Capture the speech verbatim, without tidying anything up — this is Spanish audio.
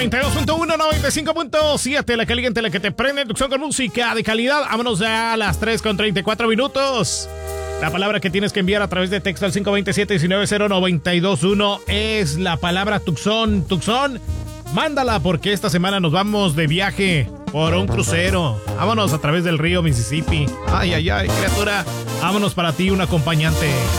noventa y dos punto uno, noventa y cinco punto siete, la caliente, la que te prende, Tucson con música de calidad. Vámonos ya a las tres con treinta y cuatro minutos. La palabra que tienes que enviar a través de texto al cinco dos siete, uno nueve cero, nueve dos uno es la palabra Tucson. Tucson, mándala porque esta semana nos vamos de viaje por un crucero. Vámonos a través del río Mississippi. Ay, ay, ay, criatura. Vámonos para ti, un acompañante.